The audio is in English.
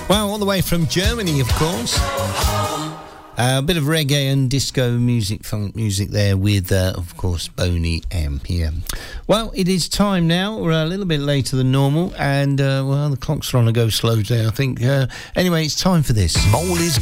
Well, all the way from Germany, of course. A bit of reggae and disco music, funk music there with, of course, Boney M here. Well, it is time now. We're a little bit later than normal, and, well, the clock's on to go slow today, I think. Anyway, it's time for this. Mole is